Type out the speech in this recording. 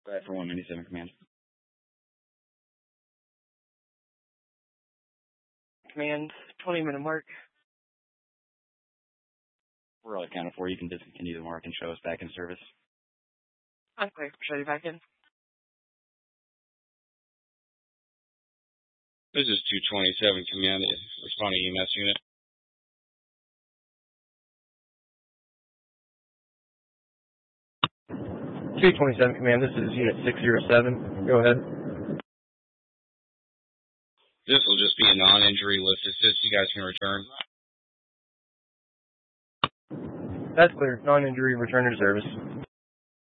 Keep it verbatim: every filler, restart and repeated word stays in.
Right for one ninety-seven Command. Command, twenty minute mark. We're all accounted for. You can discontinue the mark and show us back in service. I'm clear. Show you back in. This is two twenty-seven Command, responding E M S unit. two twenty-seven Command, this is Unit six zero seven. Go ahead. This will just be a non-injury lift assist. You guys can return. That's clear. Non-injury, return to service.